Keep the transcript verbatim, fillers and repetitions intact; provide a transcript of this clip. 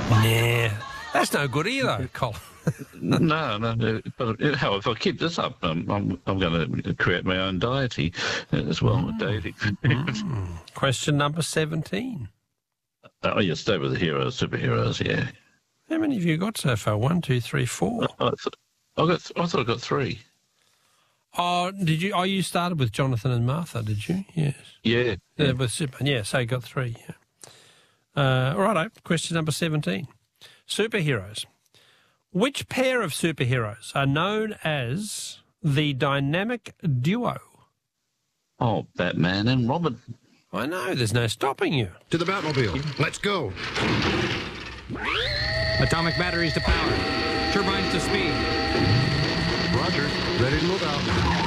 Nah, that's no good either, Colin. no, no, but hell, if I keep this up, um, I'm I'm going to create my own deity as well. Mm. Deity. mm. Question number seventeen. Oh, yeah, stay with the heroes, superheroes, yeah. How many have you got so far? One, two, three, four. I, I, th- I, got, I thought I got three. Oh, did you? Oh, you started with Jonathan and Martha, did you? Yes. Yeah. yeah. Uh, with Superman, yeah, so you got three, yeah. Uh, all right, question number seventeen. Superheroes. Which pair of superheroes are known as the dynamic duo? Oh, Batman and Robin. I know, there's no stopping you. To the Batmobile. Let's go. Atomic batteries to power. Turbines to speed. Roger. Ready to move out.